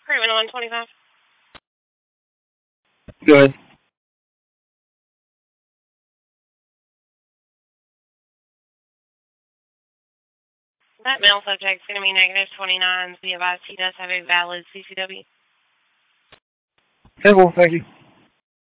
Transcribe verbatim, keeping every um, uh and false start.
Craven one twenty-five. Go ahead. That male subject is going to be negative twenty-nine. Be advised he does have a valid C C W. Okay, well, thank you.